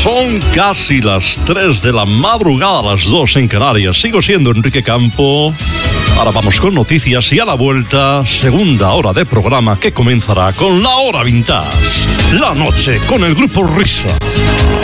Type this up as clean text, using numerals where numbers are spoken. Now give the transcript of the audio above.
Son casi las 3 de la madrugada, las 2 en Canarias. Sigo siendo Enrique Campo. Ahora vamos con noticias y a la vuelta, segunda hora de programa que comenzará con la hora vintage. La noche con el grupo Risa.